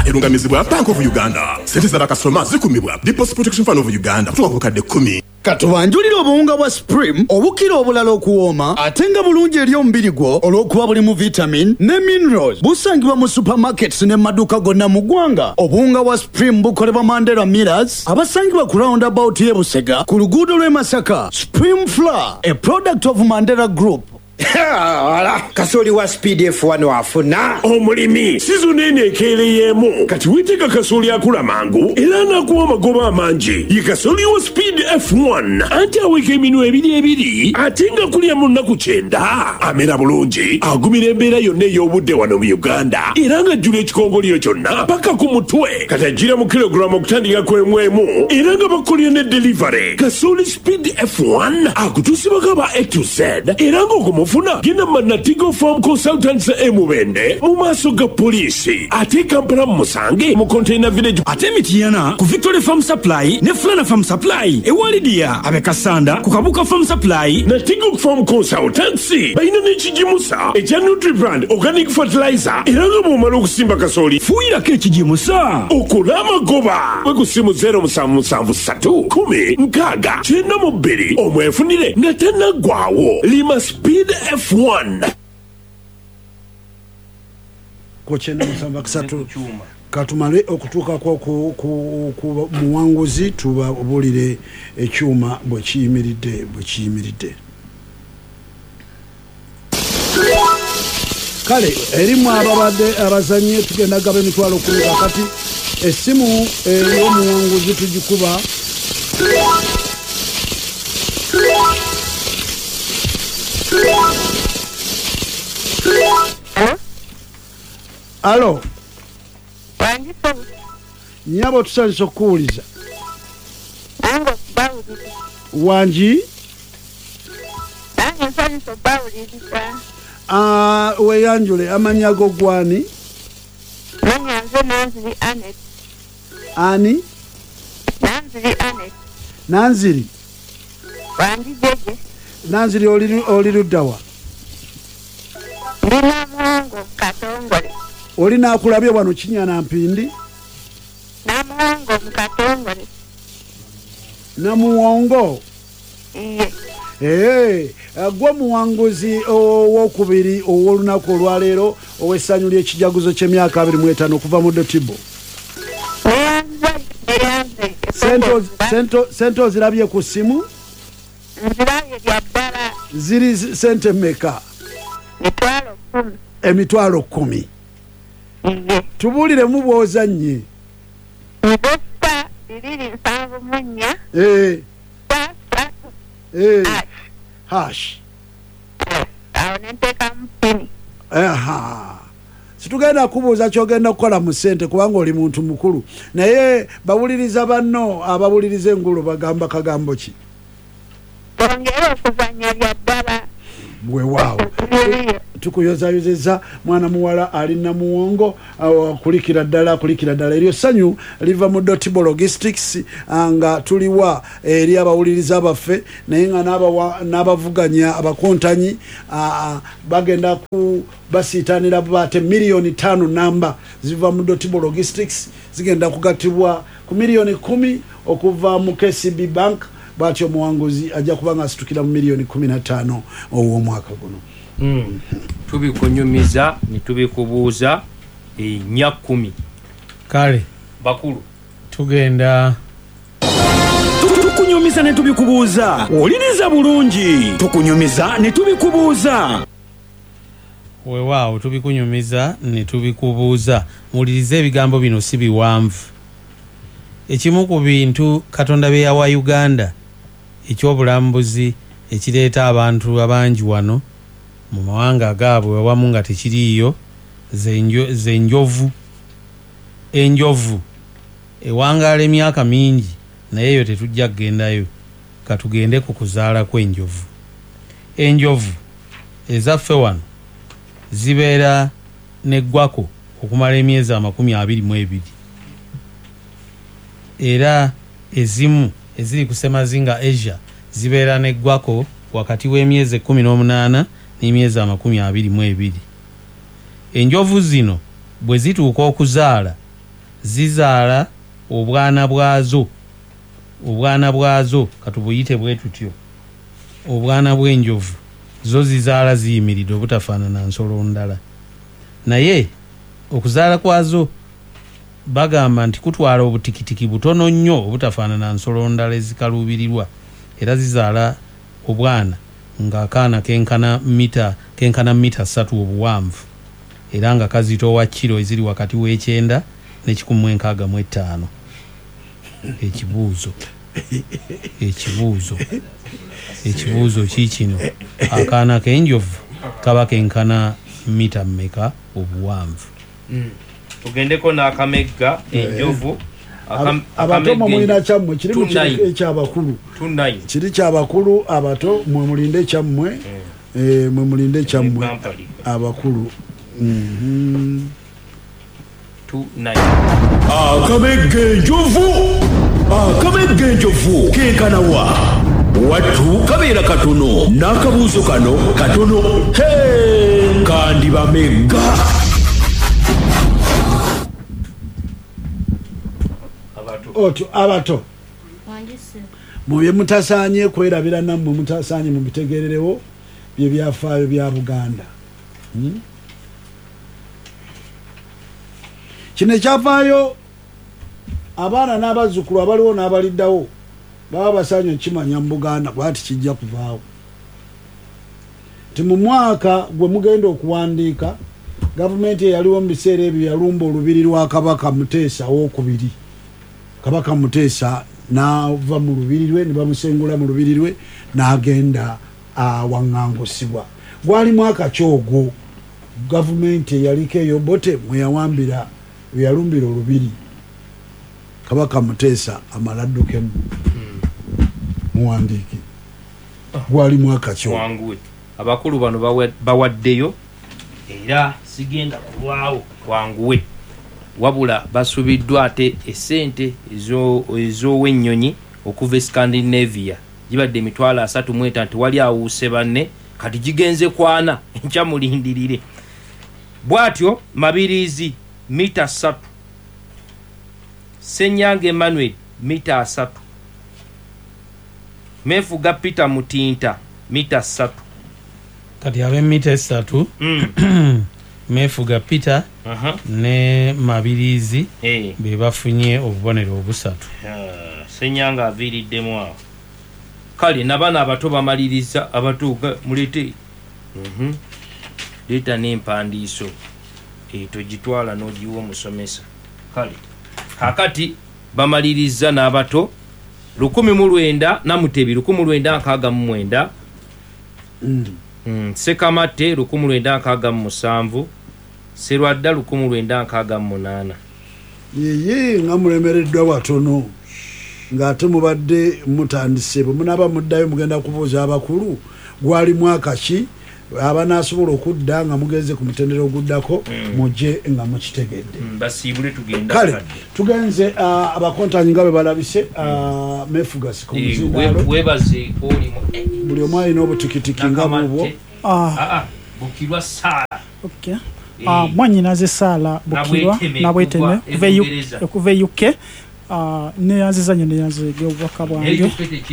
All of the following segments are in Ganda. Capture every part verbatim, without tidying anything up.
erungamizibwa Bank of Uganda. Sente za bakasoma zikumibwa Deposit Protection Fund of Uganda kutoka ku kadde kumi. Katubanjulira obuwunga bwa Supreme obukira obulala okuwooma ate nga bulungi eri omubiri gwo olw'okuba bulimu vitamin ne minerals. Busangibwa mu supermarkets ne maduuka gonna mu ggwanga. Obuwunga bwa Supreme bukolebwa Mandela Millers abasangibwa ku roundabout y'e Busega ku luguudo lw'e Masaka. Supreme Flour, a product of Mandela Group. Ala kasoli wa Speed F one wafuna omulimi sizoni eno ekeereyemu kati witeka kasoli akula mangu era anakuwa amagoba amangi ye kasoli wa Speed F one anti aweka eminwe ebiri ebiri ate nga kulya mu nnaku kyenda amera bulungi agumira embeera yonna ey'obudde wano mu Uganda era nga ajjula ekikongoliro kyonna paka ku mutwe kati ajjira mu kilogulamu okutandika kwemu emu era nga bakolera ne delivery. Kasoli Speed F one akutuusibwako aba A to Z era nga funa gina Manatigo Farm Consultants emubende mu maaso ga poliisi ate Kampala musange mu Container Village ate Mitiyana ku Victoria Farm Supply ne Flana Farm Supply ewalidiya abe Kasanda ku Kabuka Farm Supply na Tigo Farm Consultants balina n'ekijimusa ekya Nutribrand Organic Fertilizer era nga bw'omala okusimba kasoli fuuyirako ekijimusa okola amagoba bwe ku ssimu zero musanvu musanvu ssatu kumi nkaaga kyenda mu bbiri omwefunire nga tannaggwaawo. Lima Speed F one kochena musamba kusatu katumale okutuuka kwa ku, ku, ku muwanguzi tuba obulire ekyuma bwe kiyimiridde bwe kiyimiridde kale erimu ababadde abazanye tugenda gaba emitwalo kumi kakati essimu ey'omuwanguzi tugikuba Alo. Wanji so. Nyabo tusanso kuuliza. Ango bawuli. Wanji? Ango sanso bawuli. Ah, we yanjule amanyago gwani? Nanyanze Nanziri Anet. Ani? Nanziri Anet. Nanziri. Wanji jeje. Nanziri oliru oliru dawa. Lina Mungu Katongole. Oli nakulabye wano Kinyana Mpindi? Namuwongo Mukatongole. Namuwongo? Iye. Ee, gwa muwanguzi owokubiri ow'olunaku olwaleero ow'essanyu ly'ekijaguzo ky'emyaka abiri mu etaano okuva mu Dotibo. Sento sento ozirabye ku ssimu? Nzirabye bya ddala. Ziri sente mmeka? Mitwalo kumi. Emitwalo kumi. Iye. Tubuuliremu bw'ozannye. Ndosta bibiri nsanvu mu nnya. Ee. Sasatu. Ee. Hash. Awo nenteekamu pini. Aha. Situgenda kubuuza kyogenda kukola mu ssente kubanga oli muntu mukulu. Naye bawuliriza banno abawuliriza engulu bagamba kagambo ki? Bongera okuzannya bya ddala. Bwe waawo. Tukuyozayozeza mwana muwala alina muwongo kulikira ddala kulikira ddala eryo ssanyu liva mu Dotibo Logistics nga tuliwa eri abawuliriza baffe naye nga n'abavuganya abakontanyi bagenda ku basiitanira bate miliyoni tano namba ziva mu Dotibo Logistics zigenda kugatibwa ku miliyoni kumi okuva mu K C B Bank bwatyo muwanguzi ajja kubanga asitukira mu miliyoni kumi na ttaano ow'omwaka guno. Mm. Tubikunyumiza nitubikubuuza ennya kumi. Kale bakulu tugenda tukunyumiza ne tubikubuuza oliriza bulungi tukunyumiza ne tubikubuuza weewaawo tubikunyumiza ne tubikubuuza mulirize ebigambo bino si biwanvu. Ekimu ku bintu Katonda bye yawa Uganda ekyobulambuzi ekireeta abantu abangi wano mu mawanga agaabwe awamu nga tekiriiyo ze njovu. Enjovu ewangaala emyaka mingi naye eyo tetujja kugendayo katugende ku kuzaala kw'enjovu. Enjovu ezaffe wano zibeera neggwako okumala emyezi amakumi abiri mu ebiri era ezimu eziri ku Semazinga Asia zibeera neggwako wakati w'emyezi ekkumi n'omunaana n'emyezi amakumi abiri mu ebiri. Enjovu zino bwe zituuka okuzaala zizaala obwana bwazo obwana bwazo katubuyite bwe tutyo obwana bw'enjovu zo zizaala ziyimiridde obutafaanana nsolo ndala naye okuzaala kwazo bagamba nti kutwala obutikitiki butono nnyo obutafaanana nsolo ndala ezikaluubirirwa era zizaala obwana ng'akaana kenkana mita kenkana mita ssatu obuwanvu era nga kazitowa kiro eziri wakati w'ekyenda n'ekikumi enkaaga mu ettaano. Ekibuuzo ekibuuzo ekibuuzo kiikino akaana k'enjovu kaba kenkana mita mmeka obuwanvu? tugendeko n'akamegga enjovu abato mwe mulina kyammwe kiri ekyabakulu kiri kyabakulu abato mwe mulinde kyammwe mwe mulinde kyammwe abakulu. akamegga enjovu akamegga enjovu kenkanawa wattu kabeera katono n'akabuuzo kano katono kandi bamegga. otyo abato mubye mutasaanye kwerabira nammwe mutasaanye mubitegererewo bye byafaayo bya Buganda. hmm? kino ekyafaayo abaana n'abazzukulu abaliwo n'abaliddawo baba basaanye okimanya mu Buganda bwati kijja kuvaawo ti mu mwaka gwe mugenda okuwandiika gavumenti eyaliwo mu biseera ebyo yalumba olubiri lwa Kabaka Muteesa owookubiri. Kabaka Muteesa n'ava mu lubiri lwe ne bamusengula mu lubiri lwe n'agenda awaŋŋangusibwa. Gwali mwaka kyogwo gavumenti eyaliko eyo Bote mwe yawambira we yalumbira olubiri Kabaka Muteesa amala addukemu muwandiike gwali mwaka kyogwo. Abakulu bano bawaddeyo era sigenda kulwawo wanguwe wabula basubiddwa ate esente ez'owennyonyi okuva e Scandinavia gibadde emitwalo asatu mu etaano tewali awuuse banne kati gigenze kwana nkyamulindirire bw'atyo Mabirizi mita ssatu Ssenyange Emmanuel mita asatu Mefuga Peter Mutinta mita ssatu kati abe mita esatu mm. Mefuga Peter uh -huh. ne Mabirizi hey. be bafunye obubonero obusatu. uh, Ssenyanga aviiriddemu awo kale n'abaana abato bamaliriza abatuuka mulete mhm leeta n'empandiiso eto gitwala n'ogiwa omusomesa kale kakati bamaliriza n'abato lukumi mu lwenda Namutebi lukumi lwenda nkaaga mu mwenda mm. mm, Sekamatte lukumi lwenda nkaaga mu musanvu Serwadda lukumi lwenda nkaaga mu munaana. yeye nga mulemereddwa watono ng'ate mubadde mutandise bwe munaaba muddayo mugenda kubuuza abakulu gwali mwaka ki abanaasobola okudda nga mugenze ku mutendera oguddako mm. mujje nga mukitegedde. mm, basiibule tugenda kale tugenze uh, abakontanyi nga bwe balabise uh, mm. Mefuga sikomuzindaalo webaze olimu buli omu alina obutikitiki nga bubwo bukirwa saala okay. Uh, mwanyinaze saala bukirwa nabweteme okuva e U K uh, neyanziza nnyo neyanzeege obubaka bwange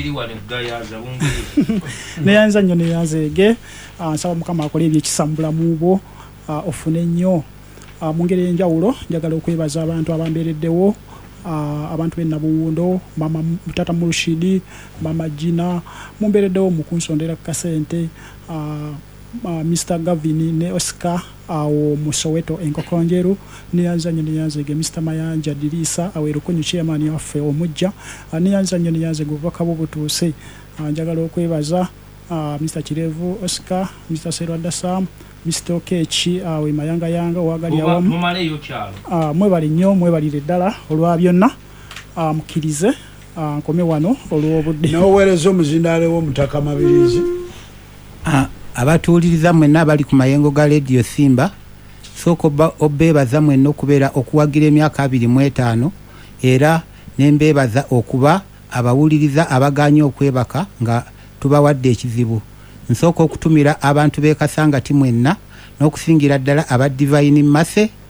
neyanziza nnyo neyanzeege uh, nsaba Mukama akola ebyekisa mu bulamu bwo uh, ofune nnyo uh, mu ngeri enjawulo njagala okwebaza abantu abambeereddewo uh, abantu b'e Nabuwundo mama Tata Murushidi mama Gina mumbeereddewo mu kunsondera kasente uh, Uh, Mister Gavini ne Oscar awo mu Soweto Enkokonjeru neyanzanyo neyanzege Mister Mayanja Dirisa awerukonyu chairman waffe omujja uh, neyanzanyo neyanzege obubaka butuuse uh, njagala okwebaza uh, Mister Kirevu Oscar Mister Serwadda Sam Mister Okechi awe uh, mayanga yanga wagali awamu mumaleyo kyalo uh, mwebali nnyo mwebalire ddala olwa byonna uh, mukirize uh, nkome wano olw'obudde n'oweereza omuzindaalo w'omutaka Mabirizi uh, abatuuliriza mwenna abali ku mayengo ga Radio Simba sooka obeebaza mwenna okubeera okuwagira emyaka abiri mu etaano era nembeebaza okuba abawuliriza abaganye okwebaka nga tubawadde ekizibu. Nsooka okutumira abantu b'e Kasangati mwenna n'okusingira ddala aba Divine Mase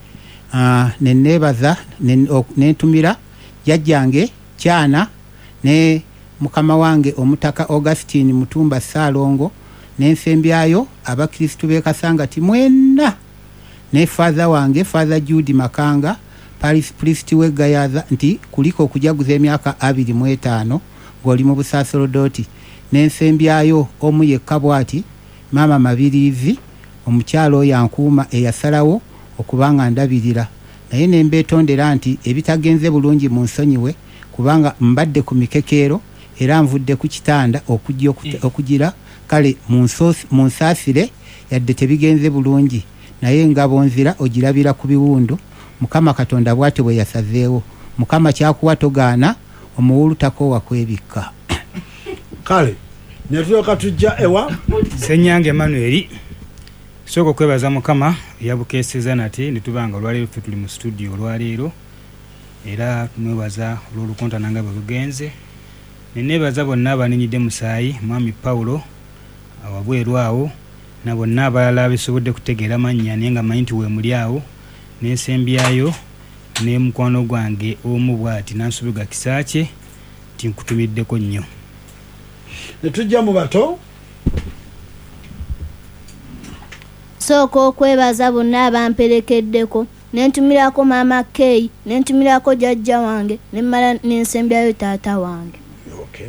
uh, nenebaza nentumira jajjange Kyana ne mukama wange omutaka Augustine Mutumba Salongo n'ensembyayo abakristu be Kasangati mwenna ne father wange Father Judy Makanga Paris priest we Gayaza nti kuliko okujaguza emyaka abiri mu etaano ng'oli mu busaserdoti n'ensembyayo omu yekka bw'ati Mama Mabirizi omukyalo yankuuma eyasalawo okubanga ndabirira naye ne mbeetondera nti ebitagenze bulungi mu nsonyiwe kubanga mbadde ku mikekeero era nvudde ku kitanda okujja okugira kale mu nsaasire yadde tebigenze bulungi naye ngabo nzira ogirabira ku biwundu Mukama Katonda bw'ate bwe yasazeewo Mukama kyakuwa togaana omuwulutako wakwebikka kale netulyoka tujja ewa Senyange Emmanuel soko kwebaza Mukama yabukeeseza nati nitubanga olwaleero ffe tuli mu studio olwaleero era tumwebaza olw'olukonta nanga bwe lugenze nenebaza bonna abaninyidde musaayi Mwami Paulo awabweru awo na bonna abalala abesobodde kutegeera mannya naye nga manyi nti weemuli awo n'ensembyayo ne mukwano gwange omu bw'ati Nansubuga Kisaakye nti nkutumiddeko nnyo netujja mu bato sooka okwebaza bonna abamperekeddeko nentumirako Mama Kay nentumirako jajja wange nemmala n'ensembyayo taata wange okay.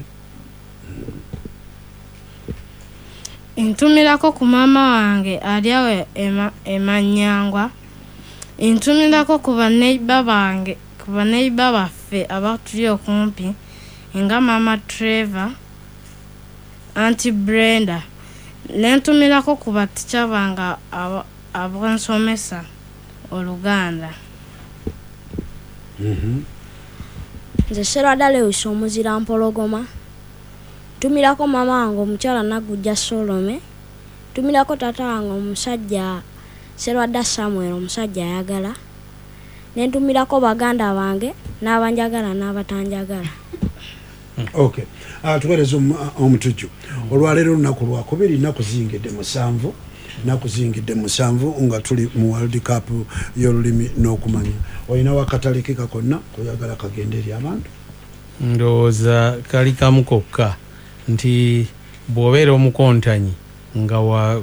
Intumirako ku mama wange ali awo ema, emanyangwa intumirako ku baneiba bange ku baneiba baffe abatuli okumpi nga Mama Trevor Auntie Brenda nentumirako ku baticha banga abonsomesa Oluganda mhm nze Seradale usomuzira Mpologoma tumirako mama wange omukyala Nagujja Solome tumirako tata wange omusajja Serwadda Samuel omusajja ayagala nentumirako baganda bange n'abanjagala n'abatanjagala okay ah tuwereza omutuju olwaleero lunaku lwakubiri nakuzingidde musanvu nakuzingidde musanvu nga tuli mu World Cup y'olulimi n'okumanya olina wakatalikika konna kuyagala kagende eri abantu ndowooza kali kamu kokka nti bw'obeera omukontanyi nga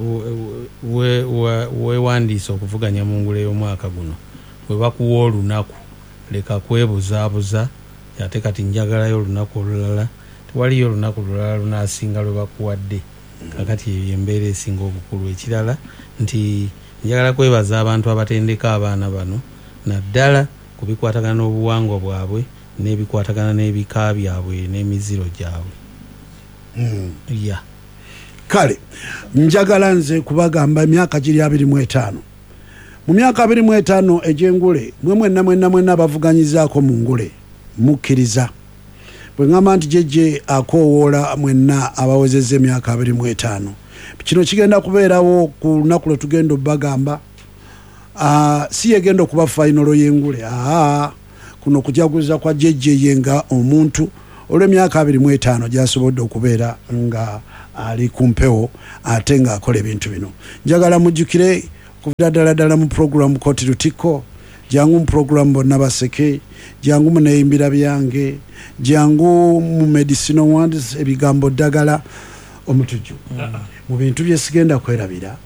weewandiisa okuvuganya mu ngule y'omwaka guno bwe bakuwa olunaku leka kwebuzaabuza ate kati njagalayo olunaku olulala tewaliyo olunaku lulala lunaasinga lwe bakuwadde kakati eyo embeera esinga obukulu ekirala nti njagala kwebaza abantu abatendeka abaana bano naddala ku bikwatagana n'obuwangwa bwabwe n'ebikwatagana n'ebika byabwe n'emiziro gyabwe mm. yeah. Kale njagala nze kubagamba emyaka giri abiri mu etaano mu myaka abiri mu etaano egy'engule mwe mwenna mwenna mwenna abavuganyizaako mu ngule mukkiriza bwe ngamba nti jeje akoowoola mwenna abawezezza emyaka abiri mu etaano kino kigenda kubeerawo ku lunaku lwe tugenda obbagamba uh, si yegenda okuba fayinolo y'engule aa kuno kujaguza kwa jeje yenga omuntu olw'emyaka abiri mu etaano gyasobodde okubeera nga ali kumpewo ate nga akola ebintu bino njagala mujjukire kuvira ddala ddala mu programu Koti Lutikko jangu mu programu Bonna Baseke jangu mu Neyimbira Byange jangu mu Medicinal Wands ebigambo ddagala omutuju mm. mu bintu byesigenda kwerabira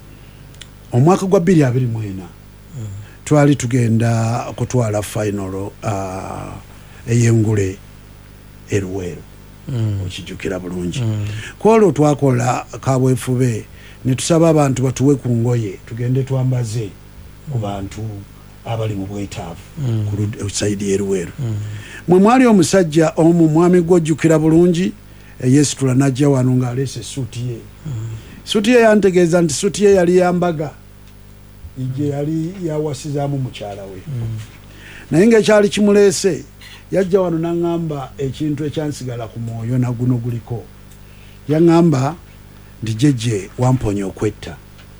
omwaka gwa bbiri abiri mu ena mm. twali tugenda kutwala final uh, eyengule eruweru mm. okijjukira bulungi mm. kwolwo twakola kabwefube netusaba abantu batuwe ku ngoye tugende twambaze ku bantu abali mu bwetaavu mm. ku saidi eruweru mm. mwe mwali omusajja omu mwami gwojjukira bulungi Yesu tulanajja wano ng'aleese suuti ye mm. suuti ye yantegeeza nti suuti ye yali yambaga ije yali yawasizaamu mukyala we mm. naye ng'ekyali kimuleese yajja wano n'aŋŋamba ekintu ekyansigala ku mwoyo naguno guliko yaŋŋamba nti jeje wamponya okwetta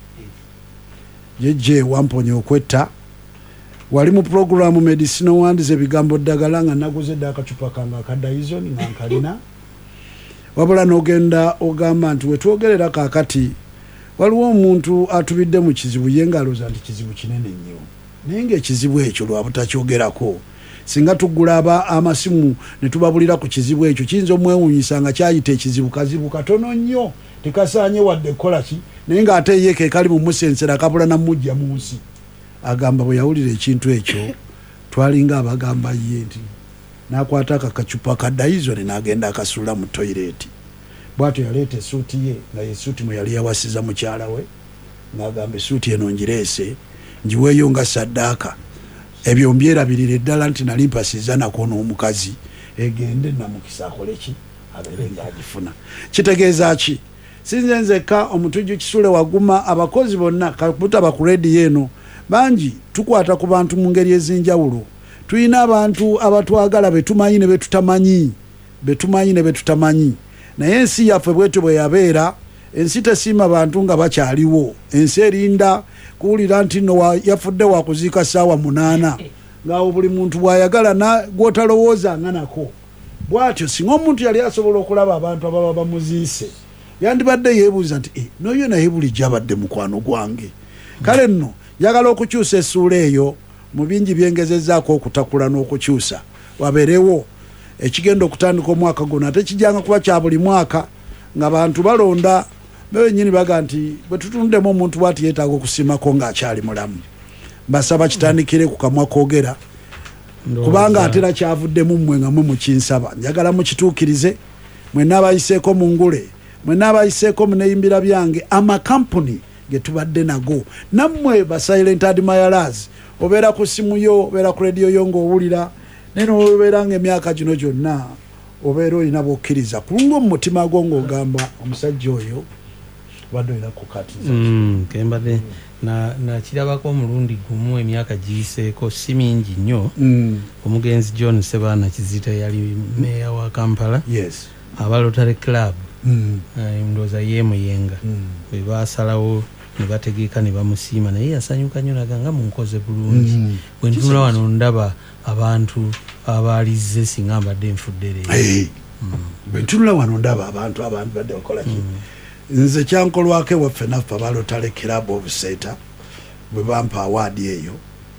jeje wamponya okwetta wali mu programu Medicinal Wands ebigambo ddagala nga naguze dda akacupa kange akadayizon nga nkalina wabula n'ogenda ogamba nti wetwogerera kaakati waliwo omuntu atubidde mu kizibu ye ngaalooza nti kizibu kinene nnyo naye ngaekizibu ekyo lwabutakyogerako singa tugula aba amasimu ne tubabulira ku kizibu ekyo kiyinza omwewuunyisa nga kyayita ekizibu kazibu katono nnyo tekasaanye wadde kukola ki naye ng'ate ye ke kali mu musensera kabula namujja mu nsi agamba bwe yawulira ekintu ekyo twalinga abagamba ye nti n'akwata akakacupa kadayizoni n'agenda akasula mu toyireti bw'atyo yaleeta esuuti ye nga yesuuti mwe yali yawasiza mukyala we ng'agamba esuuti eno ngireese ngiweeyo nga saddaaka ebyo mbyerabirira eddala nti nali mpasiza nako n'omukazi egende namukisa akole ki abeere ng'agifuna kitegeeza ki sinze nzekka omutujju kisule waguma abakozi bonna kabutaba ku rediyo eno bangi tukwata ku bantu mu ngeri ez'enjawulo tulina abantu abatwagala betumanyi ne betutamanyi betumanyi ne betutamanyi naye ensi yaffe bwetyo bwe yabeera ensi tesiima bantu nga bakyaliwo ensi erinda kuwulira nti no yafudde wakuziika ssaawa munaana ngaawo buli muntu bw'ayagala gwotalowooza nga nako bw'atyo singa omuntu yali asobola okulaba abantu ababa bamuziise yandibadde yeebuuza nti e noyo naye bulijjo abadde mukwano gwange kale nno njagala okukyusa essuula eyo mu bingi byengezezaako okutakula n'okukyusa wabeerewo ekigenda okutandika omwaka guno ate kijanga kuba kya buli mwaka nga bantu balonda benyini baga nti bwe tutundemu omuntu bwati yeetaaga okusiimako ng'akyali mulamu mbasaba kitandikire ku kamwa koogera kubanga atera kyavuddemu mmwe nga mwe mukinsaba njagala mukituukirize mwenna abayiseeko mu ngule mwenna abayiseeko mu neyimbira byange amakampuni ge tubadde nago nammwe ba silent admirers obeera ku simu yo obeera ku rediyo yo ng'owulira naye nobeera ng'emyaka gino gyonna obeera olina bwokkiriza kulunga mu mutima gwo ng'ogamba omusajja oyo badde olina kukatiza kembadde nakirabako omulundi gumu emyaka giyiseeko si mingi nnyo omugenzi John Sebaana Kizita yali meeya wa Kampala aba Rotary Club ndowooza yeemuyenga bwe baasalawo ne bategeeka ne bamusiima naye yasanyuka nnyo naganga munkoze bulungi bwe ntunula wano ndaba abantu abaalize singa mbadde nfudde leero bwe ntunula wano ndaba abantu abantu badde bakola ki nze kyankolwako ewaffe naffe aba Rotary Club of Center bwe bampa awaadi eyo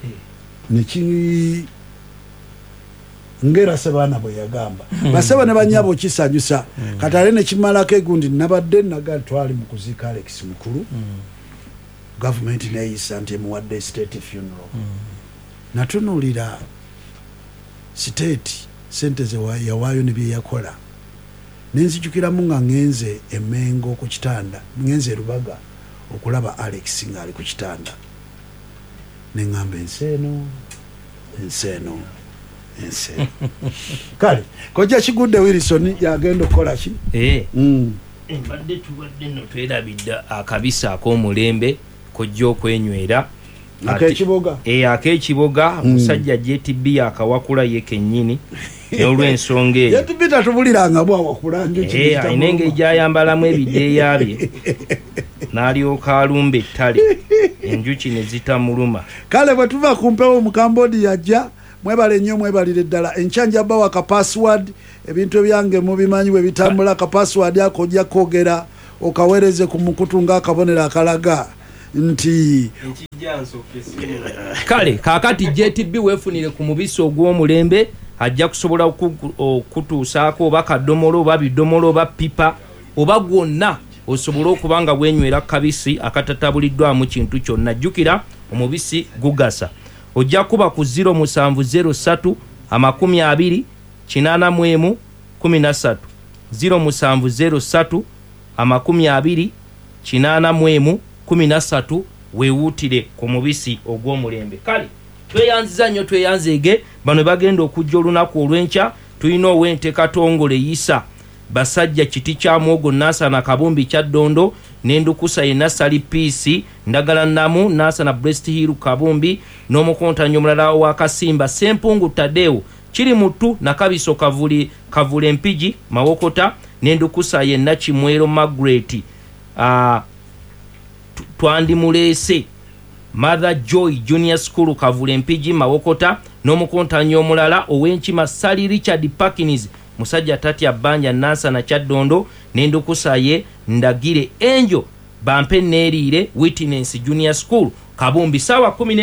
neki ngera Sebaana bwe yagamba baseba ne banyabo kisanyusa katale ne kimalako egundi nabadde naga twali mu kuziika Alex mukulu government neyisa nti emuwadde state funeral natunuulira state sente ze yawaayo ne bye yakola nenzijukiramu nga ngenze emengo ku kitanda ngenze erubaga okulaba Alex ng'ali ku kitanda neŋŋamba enseeno enseeno enseeno kale kojja kigudde Wilson yagenda okukola ki mbadde tubadde nno twerabidde akabisa ak'omulembe kojja okwenywera akekiboga akekiboga omusajja J T B akawakula ye kennyini n'olw'ensonga eyo J T B tatubuliranga bwawakula alina engeri gy'ayambalamu ebideeya bye n'alyoka alumba ettale enjuki ne zitamuluma kale bwe tuva ku mpewo mu Cambodia ajja mwebale nnyo mwebalire ddala enkyanja bawa ka password ebintu ebyange mubimanyi bwe bitambula ka password ako ojja kwogera okaweereze ku mukutu ng'akabonero akalaga nti kale kaakati J T B weefunire ku mubisi ogw'omulembe ajja kusobola okutuusaako oba kadomolo oba bidomolo oba pipa oba gwonna osobola okuba nga bwenywera kabisi akatatabuliddwamu kintu kyonna jjukira omubisi gugasa ojja kuba ku zero musanvu zero ssatu amakumi abiri kinaana mu emu kumi na ssatu zero musanvu zero ssatu amakumi abiri kinaana mu emu kumi na ssatu weewuutire ku mubisi ogw'omulembe kale tweyanziza nnyo tweyanzeege bano bagenda okujja olunaku olw'enkya tulina ow'ente katongole yisa basajja kiti kya mwogo Nansana Kabumbi kya Ddondo n'endukusa ye Nasali Peace ndagala namu Nansana Breast Hill Kabumbi n'omukontanyo omulala wa Kasimba Sempungu Tadeo kiri mutu na kabiso kavuli kavule mpiji Mawokota n'endukusa ye Nakimwero Margaret uh, twandi mulese Mother Joy Junior School kavule mpiji Mawokota n'omukontanyo omulala ow'enkima Sally Richard Parkins musajja tatya banja Nansana Kyaddondo n'endukusaye Ndagire Angel bampe neeriire Witness Junior School Kabumbi sawa kumi n'emu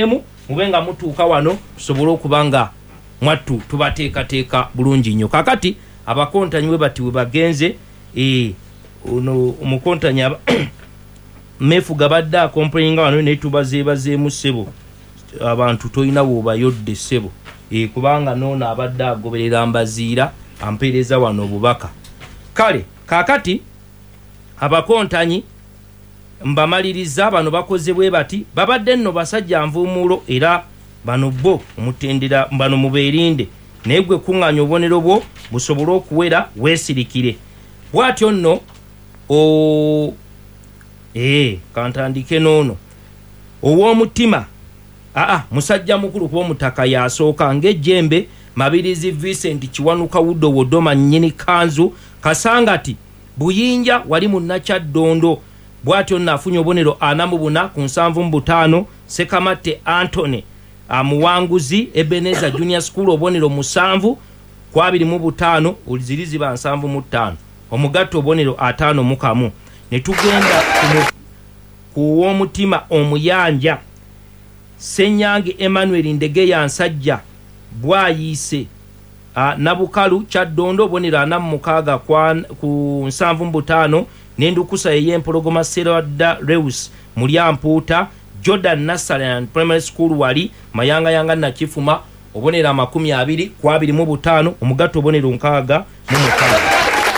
mubenga mutuuka wano tusobole okuba nga mwattu tubateekateeka bulungi nnyo. Kakati abakontanyi bwe bati we bagenze e, ono omukontanyi mefuga badde akomplainga wano naye tubazeebazeemu ssebo abantu tolina bw'obayodde ssebo e, kubanga noono abadde agoberera mbaziira ampeereza wano obubaka. Kale kakati abakontanyi mbamaliriza bano bakoze bwe bati babadde nno basajja nvuumuulo era bano bo omutendera bano mubeerinde naye gwe kuŋŋaanya obubonero bwo busobole okuwera weesirikire bw'atyo nno o ee kantandike noono ow'omutima aa musajja mukulu kuba omutaka yasooka ng'ejjembe Mabirizi Vincent Kiwanuka Wuddo Wodoma nnyini kanzu Kasangati Buyinja wali mu Nakyaddondo bw'atyo nno afunye obubonero ana mu buna ku nsanvu mu butaano. Sekamatte Anthony amuwanguzi Ebeneza Junior School obubonero musanvu ku abiri mu butaano olizirizi ba nsanvu mu ttaano omugatto obubonero ataano mu kamu. Ne tugenda ku w'omutima omuyanja Senyange Emmanuel Ndegeya Nsajja bwayise Nabukalu Kyaddondo obubonero ana mu mukaaga ku nsanvu mu butaano. N'endukusa ey'empologoma Seradda Reus Mulyampuuta Jordan Nursery Primary School wali mayangayanga Nakifuma obubonero amakumi abiri ku abiri mu butaano omugatto obubonero nkaaga mu mukaaga.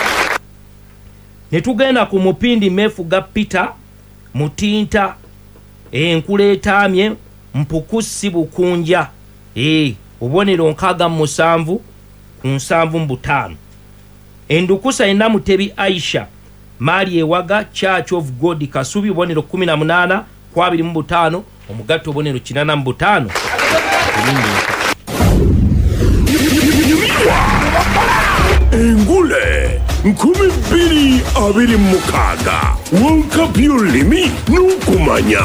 Ne tugenda ku Mupindi Mefuga Peter Mutinta enkula etaamye Mpukusi Bukunja e obubonero nkaaga mu musanvu ku nsanvu mu butaano. Endukusa ena Mutebi Aisha Mali Ewaga Church of God Kasubi obubonero kumi na munaana ku abiri mu butaano omugatto obubonero kinaana mu butaano. Engule nkumi bbiri abiri mu mukaaga World Cup y'olulimi n'okumanya.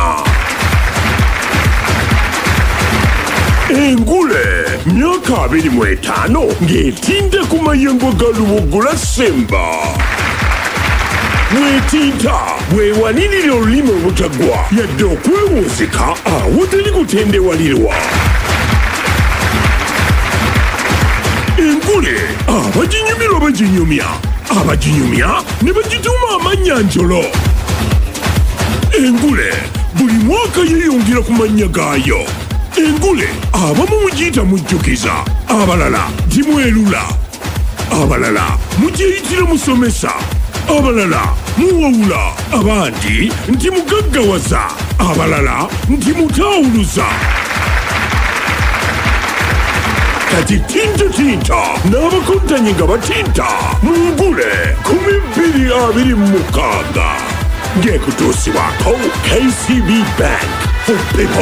Engule myaka abiri mu etaano ng'etinde ku mayengo ga Luwogula Semba. Mwetinta wewanirira olulimi obutagwa yadde okwewunzika awatali kutendewalirwa. Engule abaginyumirwa baginyumya abaginyumya ne bagituuma amannya njolo. Engule buli mwaka yeeyongera ku mannya gaayo. Engule abamu mugiyita mujjukiza abalala gimwerula abalala mugiyitira musomesa abalala muwawula abandi nti mugaggawaza abalala nti mutaawuluza. Kati tinta tinta n'abakontanyi nga batinta mu Ngule kumi bbiri abiri mu mukaaga ng'ekutuusibwako K C B Bank for people.